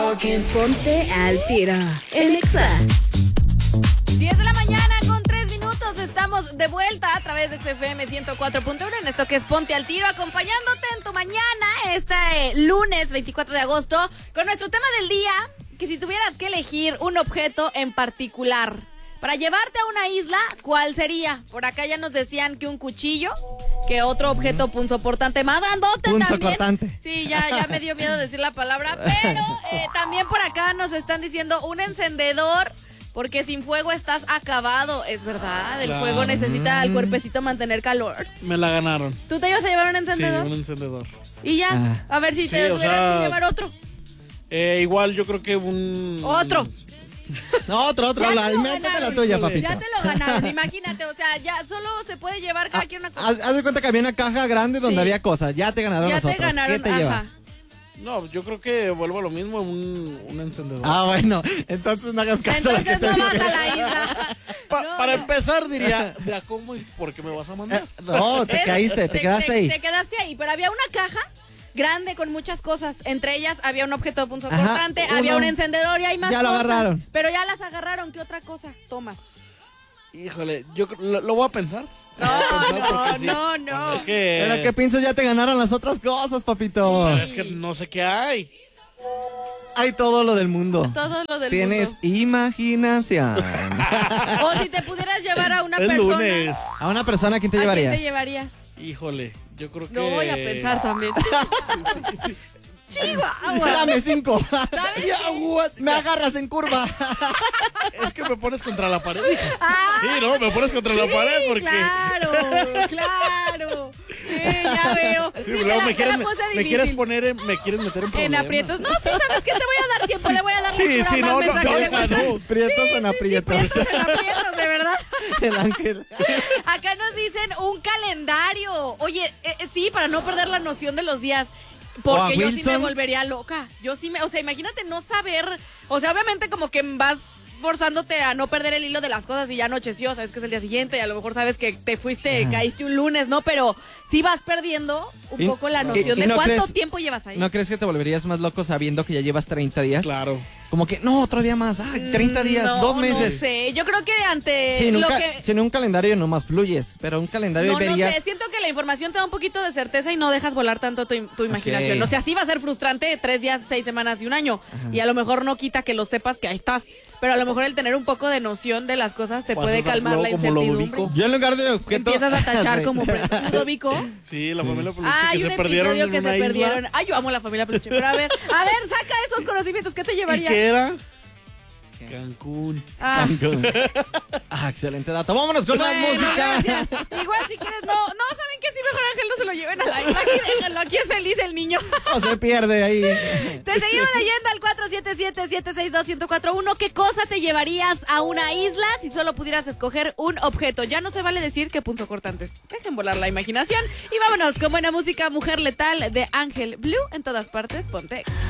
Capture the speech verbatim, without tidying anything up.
Ponte al tiro en Exa. diez de la mañana con tres minutos. Estamos de vuelta a través de X F M ciento cuatro punto uno en esto que es Ponte al Tiro, acompañándote en tu mañana este eh, lunes veinticuatro de agosto con nuestro tema del día, que si tuvieras que elegir un objeto en particular para llevarte a una isla, ¿cuál sería? Por acá ya nos decían que un cuchillo, que otro objeto punzoportante más grandote Punzo también. cortante. Sí, ya, ya me dio miedo decir la palabra, pero eh, también por acá nos están diciendo un encendedor, porque sin fuego estás acabado. Es verdad, el Claro. fuego necesita al cuerpecito mantener calor. Me la ganaron. ¿Tú te ibas a llevar un Sí, encendedor? un encendedor. Y ya, Ah. a ver si Sí, te o tuvieras sea, que llevar otro. Eh, igual yo creo que un... Otro. No, otro, otro. Ya La, te lo métete la ganaron. tuya, Híjole. papito. Ya te lo ganaron, imagínate, o sea, ya solo se puede llevar cada Ah, quien una cosa. haz, haz de cuenta que había una caja grande donde Sí. había cosas. Ya te ganaron Ya los te otros. ganaron, ¿Qué te ajá. llevas? No, yo creo que vuelvo a lo mismo, un, un encendedor. Ah, bueno. Entonces no hagas caso a lo que Entonces te no vas diga. a la isla. Pa- No, para no. empezar diría, ¿de a cómo y por qué me vas a mandar? No, te Es- caíste, te quedaste ahí. Te quedaste ahí, pero había una caja grande con muchas cosas. Entre ellas había un objeto Ajá, punzocortante, uno. había un encendedor y hay más Ya lo cosas. agarraron. Pero ya las agarraron. ¿Qué otra cosa tomas? Híjole, yo cre- lo, lo voy a pensar. No, Lo voy a pensar no, porque sí. no, no. Pues es que... Pero que piensas, ya te ganaron las otras cosas, papito. Pero es que no sé qué hay. Hay todo lo del mundo. Todo lo del Tienes mundo. imaginación. O si te pudieras llevar a una Es persona. lunes. A una persona, ¿a quién te ¿A quién llevarías? te llevarías? Híjole, yo creo que... Lo voy a pensar también. Chihuahua. Dame cinco. ¿Sabes? Ya, what? Me agarras en curva. Es que me pones contra la pared. Ah, Sí, no, me pones contra la sí, pared porque... Claro, claro. Sí, ya veo. Sí, Sí, luego te la- me, te quieres, la me, puse me difícil. quieres poner en, me quieres meter en En problemas. aprietos. No, sí, sabes que te voy a dar tiempo, le voy a dar Sí, lectura sí, más no, no, mensajes no, de hija, WhatsApp. no. Prietos en aprietos. Prietos en aprietos, de verdad. El ángel. Acá nos dicen un calendario. Oye, eh, eh, sí, para no perder la noción de los días. O a Porque yo sí me Wilson. volvería loca. Yo sí me, o sea, imagínate no saber. O sea, obviamente como que vas forzándote a no perder el hilo de las cosas y ya anocheció, sabes que es el día siguiente y a lo mejor sabes que te fuiste, Ajá. caíste un lunes, ¿no? Pero sí vas perdiendo un Y- poco la y- noción y de no cuánto crees- tiempo llevas ahí. ¿No crees que te volverías más loco sabiendo que ya llevas treinta días? Claro. Como que, no, otro día más. Ay, treinta días, No, dos meses. No sé, yo creo que ante Sin un, lo ca- que... sin un calendario nomás fluyes, pero un calendario No, no verías... sé, siento que la información te da un poquito de certeza y no dejas volar tanto tu, tu imaginación. Ok. O sea, sí va a ser frustrante tres días, seis semanas y un año. Y a lo mejor no quita que lo sepas que ahí estás. Pero a lo mejor el tener un poco de noción de las cosas te Pasas puede a- calmar luego la como incertidumbre. Ludovico. Yo en lugar de objeto... Empiezas a tachar Sí. como Ludovico. Sí, la familia Peluche Hay que un se perdieron episodio en que una se isla. perdieron. Ay, yo amo la familia Peluche. Pero a ver, a ver, saca esos conocimientos. ¿Qué te ¿Y llevarías? qué era? Cancún. Ah, Ah, excelente dato. Vámonos con más bueno, música. gracias. Igual si quieres, no, no, ¿saben qué? Sí, mejor Ángel no se lo lleven a la isla. Aquí déjenlo, aquí es feliz el niño. No se pierde ahí. Te seguimos leyendo al cuatro siete siete, siete seis dos, uno cero cuatro uno. ¿Qué cosa te llevarías a una isla si solo pudieras escoger un objeto? Ya no se vale decir que punzocortantes. Dejen volar la imaginación. Y vámonos con buena música, Mujer Letal de Ángel Blue. En todas partes, ponte.